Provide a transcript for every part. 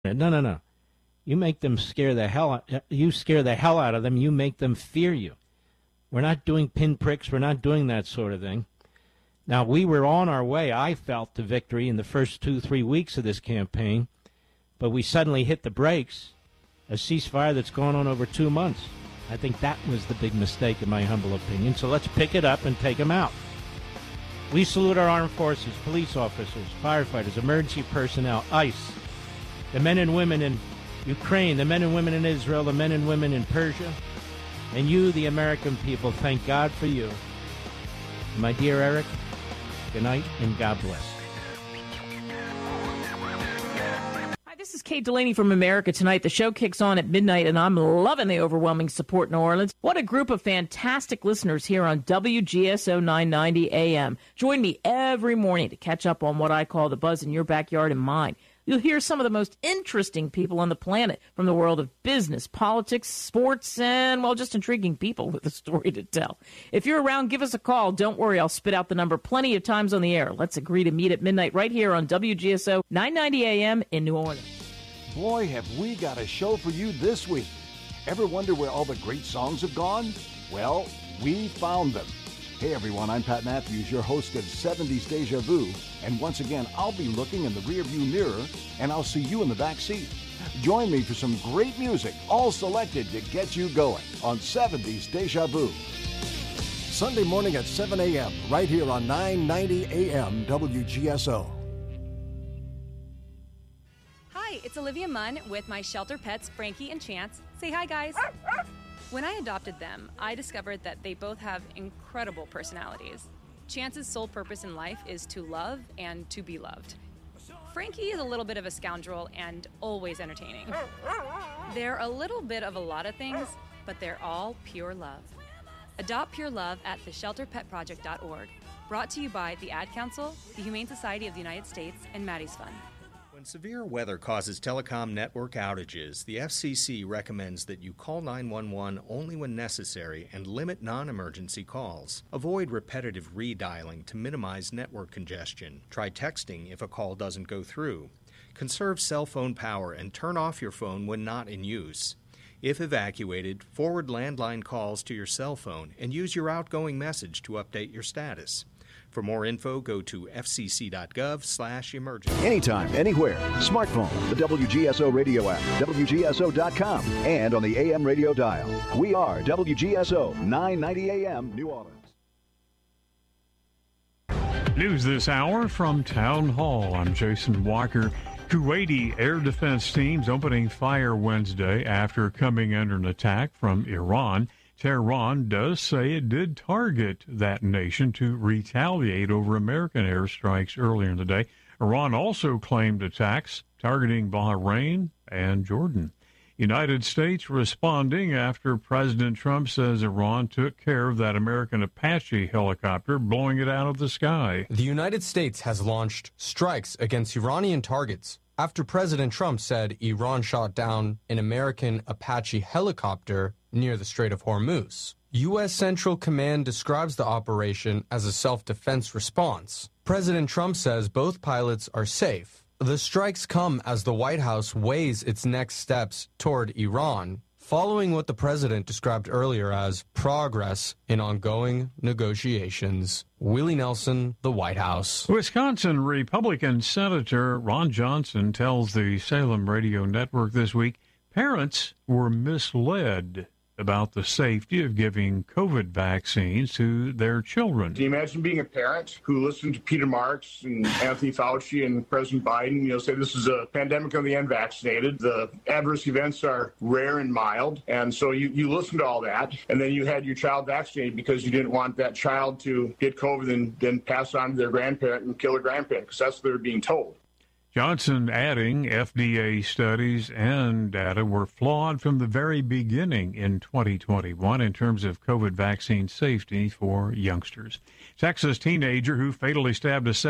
No. You make them scare the hell out of them. You make them fear you. We're not doing pinpricks. We're not doing that sort of thing. Now, we were on our way, I felt, to victory in the first 2-3 weeks of this campaign, but we suddenly hit the brakes, a ceasefire that's gone on over 2 months. I think that was the big mistake, in my humble opinion. So let's pick it up and take them out. We salute our armed forces, police officers, firefighters, emergency personnel, ICE, the men and women in Ukraine, the men and women in Israel, the men and women in Persia, and you, the American people. Thank God for you. My dear Eric, good night and God bless. Hi, this is Kate Delaney from America Tonight. The show kicks on at midnight, and I'm loving the overwhelming support in New Orleans. What a group of fantastic listeners here on WGSO 990 AM. Join me every morning to catch up on what I call the buzz in your backyard and mine. You'll hear some of the most interesting people on the planet from the world of business, politics, sports, and, well, just intriguing people with a story to tell. If you're around, give us a call. Don't worry, I'll spit out the number plenty of times on the air. Let's agree to meet at midnight right here on WGSO 990 AM in New Orleans. Boy, have we got a show for you this week. Ever wonder where all the great songs have gone? Well, we found them. Hey everyone, I'm Pat Matthews, your host of 70s Deja Vu, and once again, I'll be looking in the rearview mirror, and I'll see you in the back seat. Join me for some great music, all selected to get you going on 70s Deja Vu. Sunday morning at 7 a.m., right here on 990 AM WGSO. Hi, it's Olivia Munn with my shelter pets, Frankie and Chance. Say hi, guys. When I adopted them, I discovered that they both have incredible personalities. Chance's sole purpose in life is to love and to be loved. Frankie is a little bit of a scoundrel and always entertaining. They're a little bit of a lot of things, but they're all pure love. Adopt pure love at theshelterpetproject.org. Brought to you by the Ad Council, the Humane Society of the United States, and Maddie's Fund. When severe weather causes telecom network outages, the FCC recommends that you call 911 only when necessary and limit non-emergency calls. Avoid repetitive redialing to minimize network congestion. Try texting if a call doesn't go through. Conserve cell phone power and turn off your phone when not in use. If evacuated, forward landline calls to your cell phone and use your outgoing message to update your status. For more info, go to fcc.gov/emergency. Anytime, anywhere. Smartphone, the WGSO radio app, WGSO.com, and on the AM radio dial. We are WGSO 990 AM, New Orleans. News this hour from Town Hall. I'm Jason Walker. Kuwaiti air defense teams opening fire Wednesday after coming under an attack from Iran. Tehran does say it did target that nation to retaliate over American airstrikes earlier in the day. Iran also claimed attacks targeting Bahrain and Jordan. United States responding after President Trump says Iran took care of that American Apache helicopter, blowing it out of the sky. The United States has launched strikes against Iranian targets after President Trump said Iran shot down an American Apache helicopter near the Strait of Hormuz. U.S. Central Command describes the operation as a self-defense response. President Trump says both pilots are safe. The strikes come as the White House weighs its next steps toward Iran, following what the president described earlier as progress in ongoing negotiations. Willie Nelson, the White House. Wisconsin Republican Senator Ron Johnson tells the Salem Radio Network this week parents were misled about the safety of giving COVID vaccines to their children. Can you imagine being a parent who listened to Peter Marks and Anthony Fauci and President Biden, say this is a pandemic of the unvaccinated. The adverse events are rare and mild. And so you listened to all that. And then you had your child vaccinated because you didn't want that child to get COVID and then pass on to their grandparent and kill their grandparent, because that's what they were being told. Johnson adding FDA studies and data were flawed from the very beginning in 2021 in terms of COVID vaccine safety for youngsters. Texas teenager who fatally stabbed a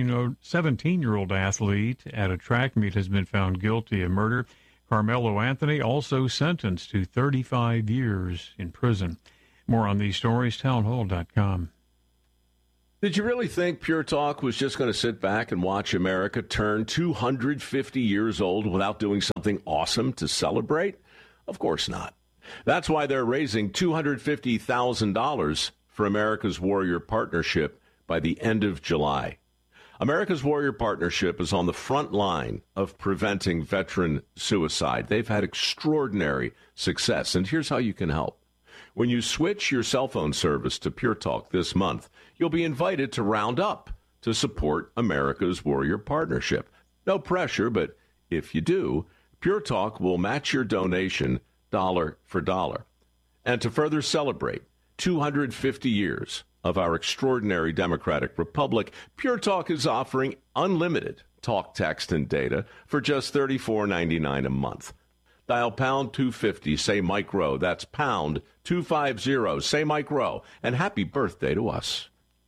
17-year-old athlete at a track meet has been found guilty of murder. Carmelo Anthony also sentenced to 35 years in prison. More on these stories, townhall.com. Did you really think Pure Talk was just going to sit back and watch America turn 250 years old without doing something awesome to celebrate? Of course not. That's why they're raising $250,000 for America's Warrior Partnership by the end of July. America's Warrior Partnership is on the front line of preventing veteran suicide. They've had extraordinary success, and here's how you can help. When you switch your cell phone service to Pure Talk this month, you'll be invited to round up to support America's Warrior Partnership. No pressure, but if you do, Pure Talk will match your donation dollar for dollar. And to further celebrate 250 years of our extraordinary democratic republic, Pure Talk is offering unlimited talk, text, and data for just $34.99 a month. Dial pound 250, say Mike Rowe. That's pound 250, say Mike Rowe. And happy birthday to us.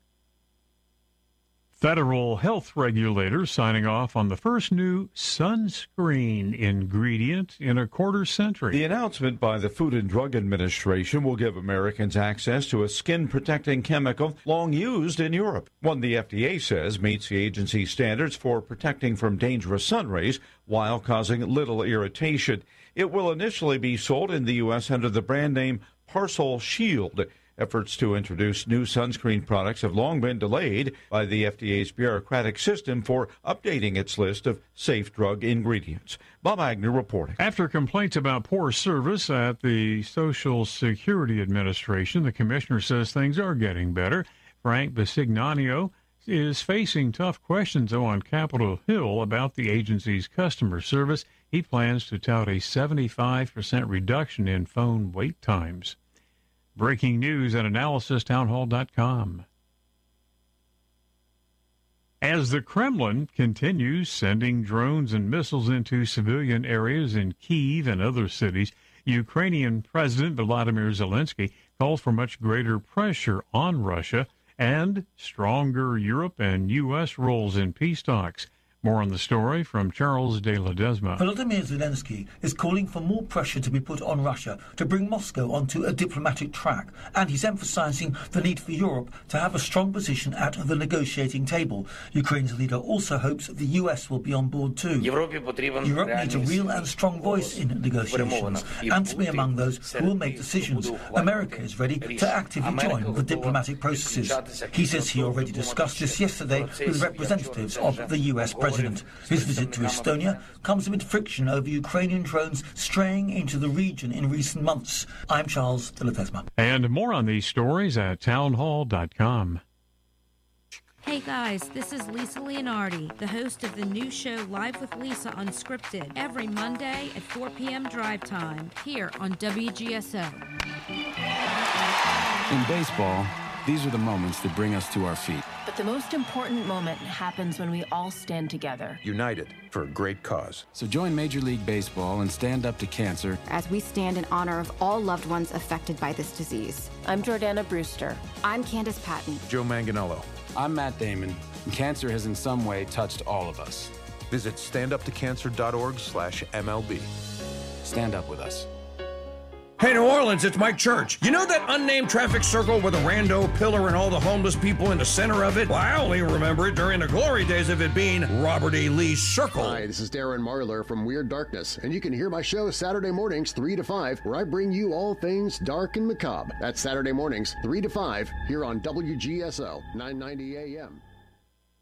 Federal health regulators signing off on the first new sunscreen ingredient in a quarter century. The announcement by the Food and Drug Administration will give Americans access to a skin-protecting chemical long used in Europe. One the FDA says meets the agency's standards for protecting from dangerous sun rays while causing little irritation. It will initially be sold in the U.S. under the brand name Parcel Shield. Efforts to introduce new sunscreen products have long been delayed by the FDA's bureaucratic system for updating its list of safe drug ingredients. Bob Agnew reporting. After complaints about poor service at the Social Security Administration, the commissioner says things are getting better. Frank Bisignano is facing tough questions, though, on Capitol Hill about the agency's customer service. He plans to tout a 75% reduction in phone wait times. Breaking news at analysistownhall.com. As the Kremlin continues sending drones and missiles into civilian areas in Kyiv and other cities, Ukrainian President Volodymyr Zelensky calls for much greater pressure on Russia and stronger Europe and U.S. roles in peace talks. More on the story from Charles de Ledesma. Volodymyr Zelensky is calling for more pressure to be put on Russia to bring Moscow onto a diplomatic track, and he's emphasizing the need for Europe to have a strong position at the negotiating table. Ukraine's leader also hopes the US will be on board too. Europe needs a real and strong voice in negotiations, and to be among those who will make decisions. America is ready to actively join the diplomatic processes. He says he already discussed this yesterday with representatives of the US president. His visit to Estonia comes amid friction over Ukrainian drones straying into the region in recent months. I'm Charles de Ledesma. And more on these stories at townhall.com. Hey guys, this is Lisa Leonardi, the host of the new show Live with Lisa Unscripted, every Monday at 4 p.m. drive time, here on WGSO. In baseball, these are the moments that bring us to our feet. But the most important moment happens when we all stand together. United for a great cause. So join Major League Baseball and stand up to cancer as we stand in honor of all loved ones affected by this disease. I'm Jordana Brewster. I'm Candace Patton. Joe Manganiello. I'm Matt Damon. And cancer has in some way touched all of us. Visit standuptocancer.org/MLB. Stand up with us. Hey, New Orleans, it's Mike Church. You know that unnamed traffic circle with a rando pillar and all the homeless people in the center of it? Well, I only remember it during the glory days of it being Robert E. Lee's Circle. Hi, this is Darren Marlar from Weird Darkness, and you can hear my show Saturday mornings 3 to 5, where I bring you all things dark and macabre. That's Saturday mornings 3 to 5 here on WGSO 990 AM.